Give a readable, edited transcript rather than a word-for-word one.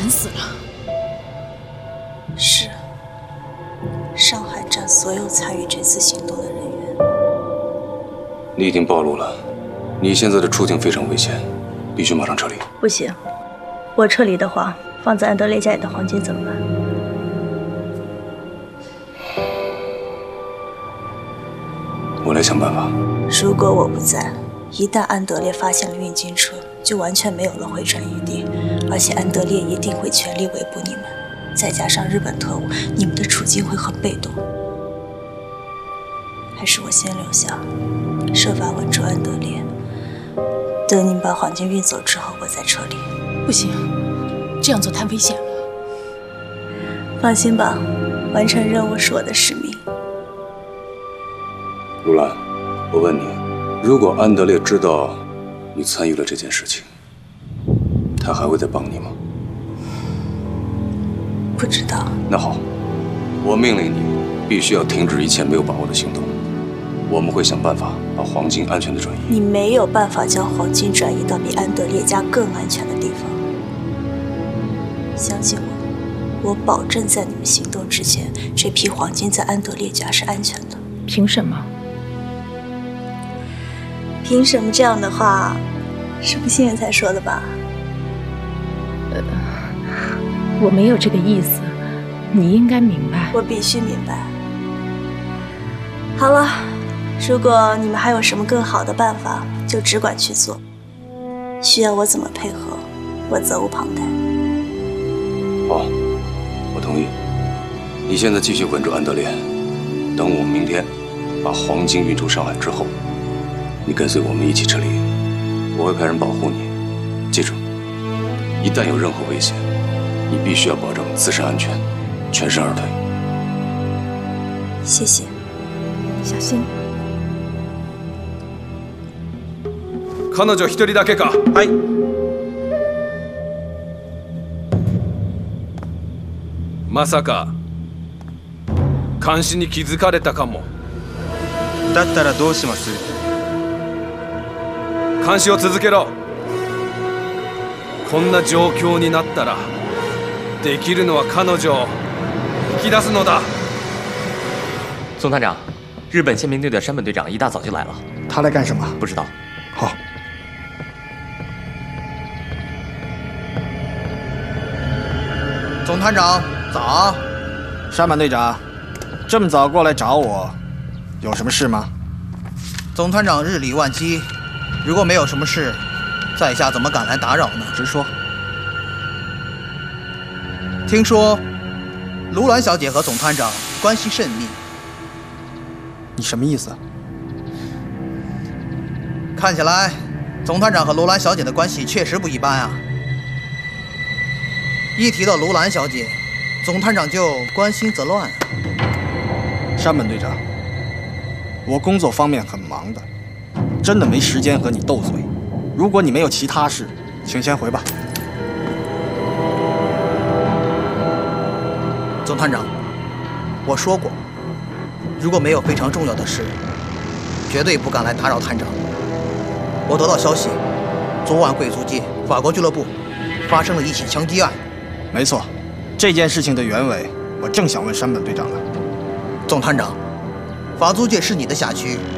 烦死了。 是上海站所有参与这次行动的人员。 你已经暴露了，你现在的处境非常危险，必须马上撤离。 不行，我撤离的话，放在安德烈家里的黄金怎么办？ 我来想办法。 如果我不在，一旦安德烈发现了运金车，就完全没有了回转余地，而且安德烈一定会全力围捕你们，再加上日本特务，你们的处境会很被动。还是我先留下，设法稳住安德烈，等你们把黄金运走之后，我再撤离。 不行，这样做太危险了。 放心吧，完成任务是我的使命。 如兰，我问你，如果安德烈知道你参与了这件事情，他还会再帮你吗？ 不知道。 那好，我命令你必须要停止一切没有把握的行动。我们会想办法把黄金安全的转移。 你没有办法将黄金转移到比安德烈家更安全的地方。相信我，我保证在你们行动之前，这批黄金在安德烈家是安全的。 凭什么？ 凭什么这样的话，是不信任才说的吧？ 我没有这个意思，你应该明白。 我必须明白。好了，如果你们还有什么更好的办法，就只管去做。需要我怎么配合，我责无旁贷。 好，我同意。你现在继续稳住安德烈，等我们明天把黄金运出上海之后，你跟随我们一起撤离。我会派人保护你。记住，一旦有任何危险，你必须要保证自身安全，全身而退。 谢谢。 小心。 彼女一人だけか。はい。まさか監視に気づかれたかも。 だったらどうします？ 監視を続けろ。こんな状況になったらできるのは彼女を引き出すのだ。 总团长，日本宪兵队的山本队长一大早就来了。 他来干什么？ 不知道。 好。 总团长，早。 山本队长，这么早过来找我，有什么事吗？ 总团长日理万机，如果没有什么事，在下怎么敢来打扰呢？ 直说。 听说卢兰小姐和总团长关系甚密。 你什么意思？ 看起来，总团长和卢兰小姐的关系确实不一般啊。一提到卢兰小姐，总团长就关心则乱。 山本队长，我工作方面很忙的，真的没时间和你斗嘴。如果你没有其他事，请先回吧。 总团长，我说过，如果没有非常重要的事，绝对不敢来打扰探长。我得到消息，昨晚贵族街法国俱乐部发生了一起枪击案。 没错，这件事情的原委，我正想问山本队长呢。 总团长，法租界是你的辖区，